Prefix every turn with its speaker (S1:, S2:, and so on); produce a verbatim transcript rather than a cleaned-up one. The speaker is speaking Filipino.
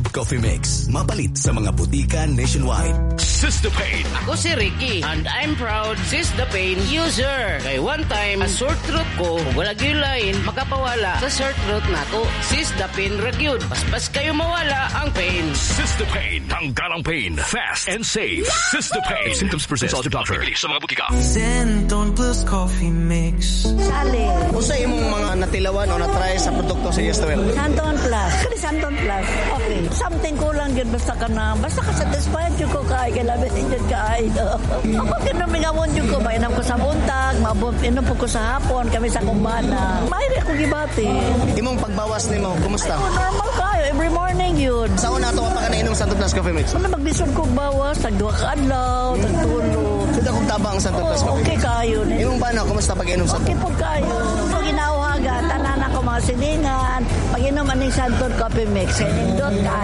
S1: Coffee Mix. Mapalit sa mga butika nationwide.
S2: Systapane.
S3: Ako si Ricky and I'm proud Systapane user. Kay one time, a sore throat ko, wala gyulain, makapawala sa sore throat nato. Systapane ragyod. Paspas kayo mawala ang pain.
S2: Systapane. Tanggal ang pain. Fast and safe. Systapane. Symptoms persist. Consult your doctor. Bibili sa mga butika.
S4: Centon Plus Coffee Mix.
S5: Sali.
S6: Usa imong mga natilawan o natry sa produkto sa Yesterwell?
S5: Santon Plus. Kani Santon Plus. Okay. Something kulang yun basta ka na. Basta ka satisfied yun ko kay. Kailabi yun kay. Ako kinumingawon yun ko. Mainam ko sa buntag. Inom po ko sa hapon. Kami sa kumbana. Mayroon akong gibati.
S6: Imong pagbawas nimo, kumusta?
S5: Oh, normal kayo. Every morning yun.
S6: Sa una ito, pa ka na inom Santon Plus Coffee Mix?
S5: Ano magdisod kong bawas? Tagduwa ka adlaw. Tagtulo.
S6: Suda kong tabang Santon Plus Coffee Mix?
S5: Okay kayo.
S6: Imong paano, kumusta pag inom Santon?
S5: Okay po kayo. Pag ginauhaga, tanan ako mga silingan. Pag inom aning Santon Coffee Mix. Kaya nindot kayo.